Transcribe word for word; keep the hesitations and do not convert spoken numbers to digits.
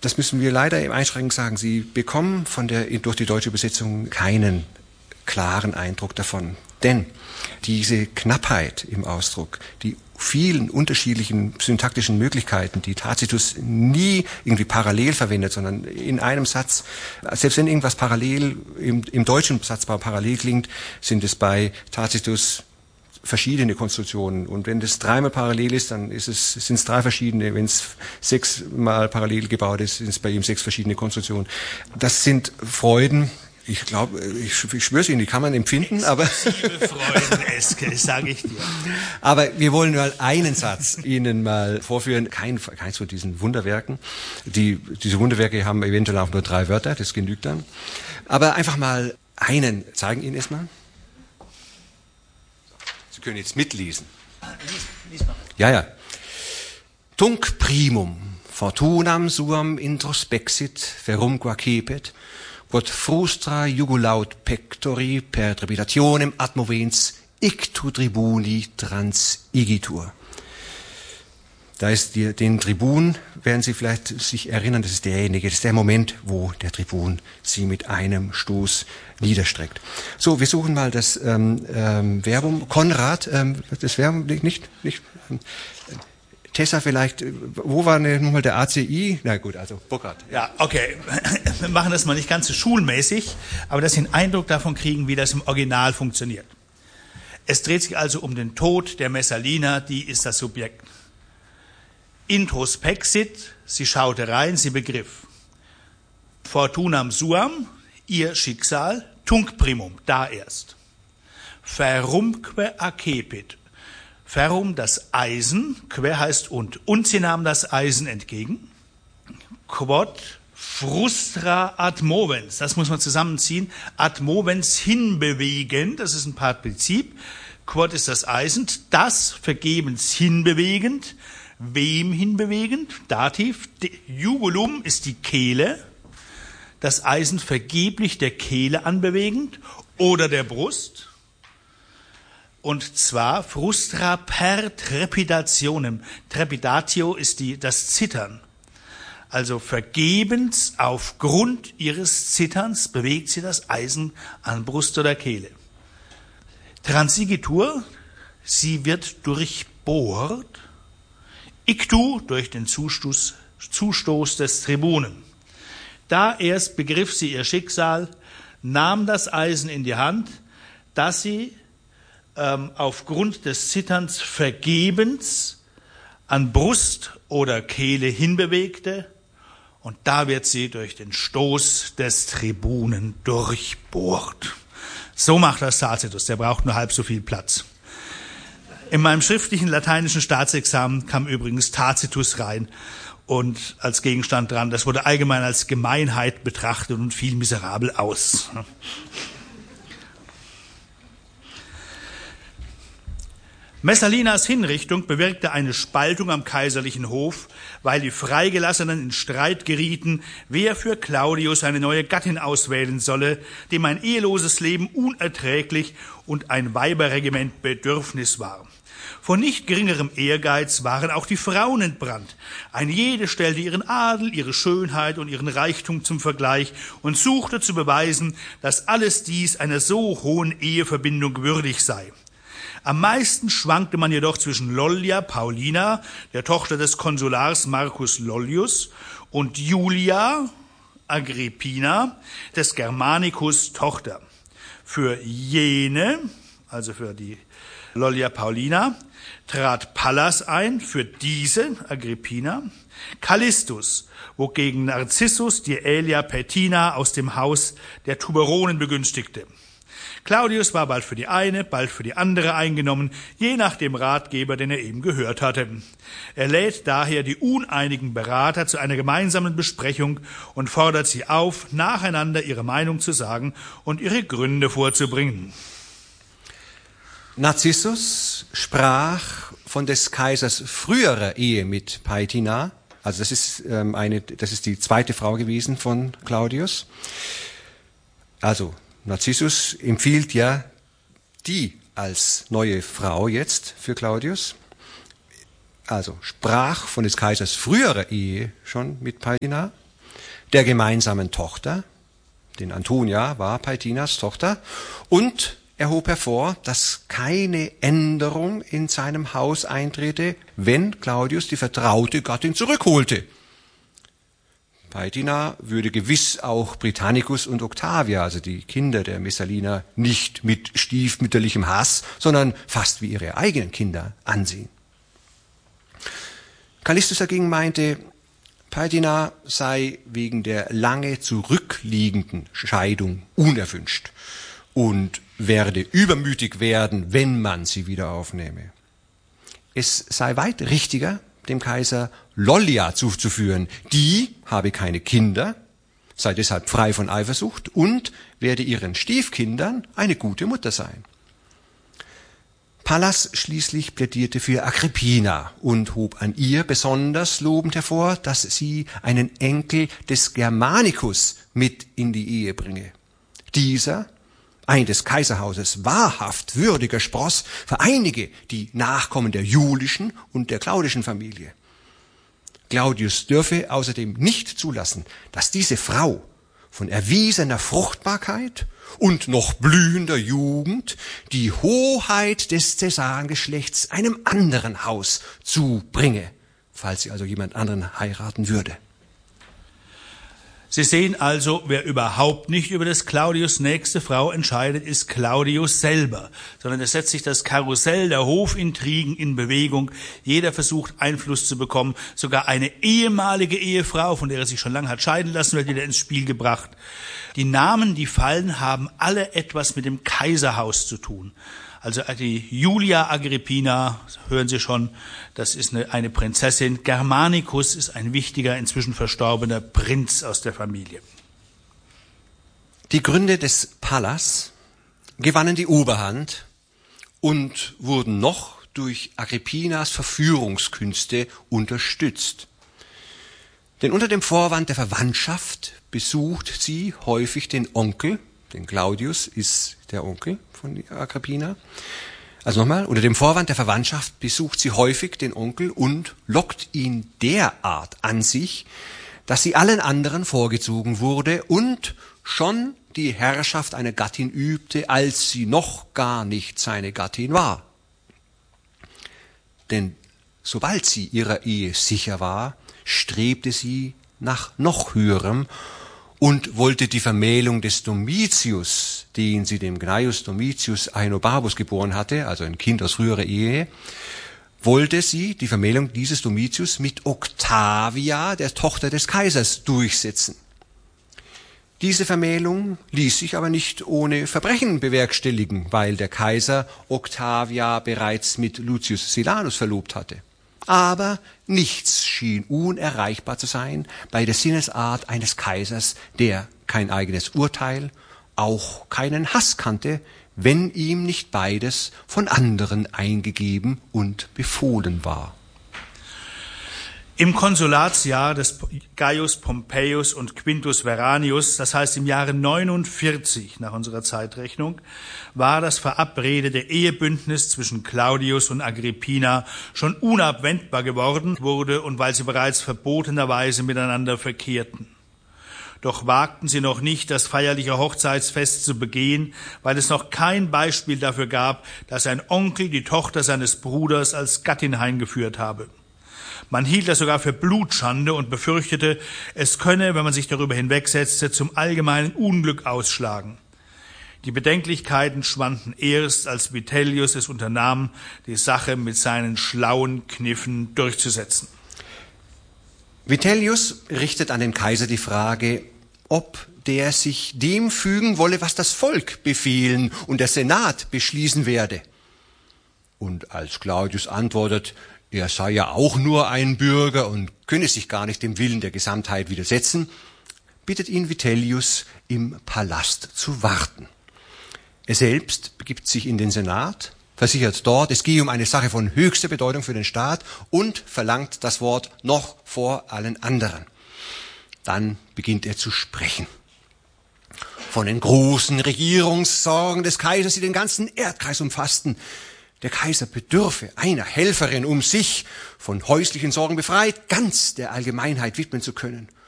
das müssen wir leider im Einschränkend sagen, Sie bekommen von der, durch die deutsche Übersetzung keinen klaren Eindruck davon. Denn diese Knappheit im Ausdruck, die vielen unterschiedlichen syntaktischen Möglichkeiten, die Tacitus nie irgendwie parallel verwendet, sondern in einem Satz, selbst wenn irgendwas parallel, im, im deutschen Satzbau parallel klingt, sind es bei Tacitus verschiedene Konstruktionen. Und wenn das dreimal parallel ist, dann ist es, sind es drei verschiedene. Wenn es sechsmal parallel gebaut ist, sind es bei ihm sechs verschiedene Konstruktionen. Das sind Freuden. Ich glaube, ich, ich schwöre es Ihnen, die kann man empfinden, aber Freuden, Eske, sage ich dir. Aber wir wollen mal einen Satz Ihnen mal vorführen. Kein, keins von diesen Wunderwerken. Die, diese Wunderwerke haben eventuell auch nur drei Wörter, das genügt dann. Aber einfach mal einen zeigen Ihnen erstmal. Sie können jetzt mitlesen. Lies, lies mal. Ja, ja. Tunc primum fortunam suam introspexit verum quacepet, quod frustra jugulaut pectori per trepidatione ad movens ictu tribuni transigitur. Da ist die, den Tribun, werden Sie vielleicht sich erinnern, das ist derjenige, das ist der Moment, wo der Tribun Sie mit einem Stoß niederstreckt. So, wir suchen mal das ähm, ähm, Verbum. Konrad, ähm, das Verbum nicht, nicht, nicht ähm, Tessa vielleicht, wo war denn nochmal der A C I? Na gut, also Burkhard. Ja, okay. Wir machen das mal nicht ganz so schulmäßig, aber dass Sie einen Eindruck davon kriegen, wie das im Original funktioniert. Es dreht sich also um den Tod der Messalina, die ist das Subjekt. Introspexit, sie schaute rein, sie begriff. Fortunam suam, ihr Schicksal, tunc primum, da erst. Ferrumque accepit. Ferrum, das Eisen, que heißt und, und sie nahm das Eisen entgegen. Quod frustra ad movens, das muss man zusammenziehen, ad movens hinbewegend, das ist ein Partizip. Quod ist das Eisen, das vergebens hinbewegend. Wem hinbewegend? Dativ. Jugulum ist die Kehle. Das Eisen vergeblich der Kehle anbewegend oder der Brust. Und zwar frustra per trepidationem. Trepidatio ist die, das Zittern. Also vergebens aufgrund ihres Zitterns bewegt sie das Eisen an Brust oder Kehle. Transigitur, sie wird durchbohrt. Ictu durch den Zustoß, Zustoß des Tribunen. Da erst begriff sie ihr Schicksal, nahm das Eisen in die Hand, das sie ähm, aufgrund des Zitterns vergebens an Brust oder Kehle hinbewegte, und da wird sie durch den Stoß des Tribunen durchbohrt. So macht das Tacitus, der braucht nur halb so viel Platz. In meinem schriftlichen lateinischen Staatsexamen kam übrigens Tacitus rein und als Gegenstand dran. Das wurde allgemein als Gemeinheit betrachtet und fiel miserabel aus. Messalinas Hinrichtung bewirkte eine Spaltung am kaiserlichen Hof, weil die Freigelassenen in Streit gerieten, wer für Claudius eine neue Gattin auswählen solle, dem ein eheloses Leben unerträglich und ein Weiberregiment Bedürfnis war. Von nicht geringerem Ehrgeiz waren auch die Frauen entbrannt. Eine jede stellte ihren Adel, ihre Schönheit und ihren Reichtum zum Vergleich und suchte zu beweisen, dass alles dies einer so hohen Eheverbindung würdig sei. Am meisten schwankte man jedoch zwischen Lollia Paulina, der Tochter des Konsulars Marcus Lollius, und Julia Agrippina, des Germanicus Tochter. Für jene, also für die Lollia Paulina, trat Pallas ein, für diese, Agrippina, Callistus, wogegen Narcissus die Aelia Paetina aus dem Haus der Tuberonen begünstigte. Claudius war bald für die eine, bald für die andere eingenommen, je nach dem Ratgeber, den er eben gehört hatte. Er lädt daher die uneinigen Berater zu einer gemeinsamen Besprechung und fordert sie auf, nacheinander ihre Meinung zu sagen und ihre Gründe vorzubringen. Narcissus sprach von des Kaisers früherer Ehe mit Paetina, also das ist ähm, eine, das ist die zweite Frau gewesen von Claudius. Also Narcissus empfiehlt ja die als neue Frau jetzt für Claudius. Also sprach von des Kaisers früherer Ehe schon mit Paetina. der gemeinsamen Tochter, denn Antonia war Paetinas Tochter, und er hob hervor, dass keine Änderung in seinem Haus eintrete, wenn Claudius die vertraute Gattin zurückholte. Paetina würde gewiss auch Britannicus und Octavia, also die Kinder der Messaliner, nicht mit stiefmütterlichem Hass, sondern fast wie ihre eigenen Kinder ansehen. Callistus dagegen meinte, Paetina sei wegen der lange zurückliegenden Scheidung unerwünscht und werde übermütig werden, wenn man sie wieder aufnehme. Es sei weit richtiger, dem Kaiser Lollia zuzuführen. Die habe keine Kinder, sei deshalb frei von Eifersucht und werde ihren Stiefkindern eine gute Mutter sein. Pallas schließlich plädierte für Agrippina und hob an ihr besonders lobend hervor, dass sie einen Enkel des Germanicus mit in die Ehe bringe. Dieser, ein des Kaiserhauses wahrhaft würdiger Spross, vereinige die Nachkommen der julischen und der claudischen Familie. Claudius dürfe außerdem nicht zulassen, dass diese Frau von erwiesener Fruchtbarkeit und noch blühender Jugend die Hoheit des Cäsarengeschlechts einem anderen Haus zubringe, falls sie also jemand anderen heiraten würde. Sie sehen also, wer überhaupt nicht über des Claudius nächste Frau entscheidet, ist Claudius selber, sondern es setzt sich das Karussell der Hofintrigen in Bewegung. Jeder versucht, Einfluss zu bekommen. Sogar eine ehemalige Ehefrau, von der er sich schon lange hat scheiden lassen, wird wieder ins Spiel gebracht. Die Namen, die fallen, haben alle etwas mit dem Kaiserhaus zu tun. Also die Julia Agrippina, hören Sie schon, das ist eine, eine Prinzessin. Germanicus ist ein wichtiger, inzwischen verstorbener Prinz aus der Familie. Die Gründe des Pallas gewannen die Oberhand und wurden noch durch Agrippinas Verführungskünste unterstützt. Denn unter dem Vorwand der Verwandtschaft besucht sie häufig den Onkel, denn Claudius ist der Onkel von Agrippina. Also nochmal, unter dem Vorwand der Verwandtschaft besucht sie häufig den Onkel und lockt ihn derart an sich, dass sie allen anderen vorgezogen wurde und schon die Herrschaft einer Gattin übte, als sie noch gar nicht seine Gattin war. Denn sobald sie ihrer Ehe sicher war, strebte sie nach noch höherem und wollte die Vermählung des Domitius, den sie dem Gnaeus Domitius Aenobarbus geboren hatte, also ein Kind aus früherer Ehe, wollte sie die Vermählung dieses Domitius mit Octavia, der Tochter des Kaisers, durchsetzen. Diese Vermählung ließ sich aber nicht ohne Verbrechen bewerkstelligen, weil der Kaiser Octavia bereits mit Lucius Silanus verlobt hatte. Aber nichts schien unerreichbar zu sein bei der Sinnesart eines Kaisers, der kein eigenes Urteil, auch keinen Hass kannte, wenn ihm nicht beides von anderen eingegeben und befohlen war. Im Konsulatsjahr des Gaius Pompeius und Quintus Veranius, das heißt im Jahre neunundvierzig nach unserer Zeitrechnung, war das verabredete Ehebündnis zwischen Claudius und Agrippina schon unabwendbar geworden wurde und weil sie bereits verbotenerweise miteinander verkehrten. Doch wagten sie noch nicht, das feierliche Hochzeitsfest zu begehen, weil es noch kein Beispiel dafür gab, dass ein Onkel die Tochter seines Bruders als Gattin heimgeführt habe. Man hielt das sogar für Blutschande und befürchtete, es könne, wenn man sich darüber hinwegsetzte, zum allgemeinen Unglück ausschlagen. Die Bedenklichkeiten schwanden erst, als Vitellius es unternahm, die Sache mit seinen schlauen Kniffen durchzusetzen. Vitellius richtet an den Kaiser die Frage, ob der sich dem fügen wolle, was das Volk befehlen und der Senat beschließen werde. Und als Claudius antwortet, er sei ja auch nur ein Bürger und könne sich gar nicht dem Willen der Gesamtheit widersetzen, bittet ihn Vitellius, im Palast zu warten. Er selbst begibt sich in den Senat, versichert dort, es gehe um eine Sache von höchster Bedeutung für den Staat und verlangt das Wort noch vor allen anderen. Dann beginnt er zu sprechen. Von den großen Regierungssorgen des Kaisers, die den ganzen Erdkreis umfassten. Der Kaiser bedürfe einer Helferin, um sich von häuslichen Sorgen befreit, ganz der Allgemeinheit widmen zu können.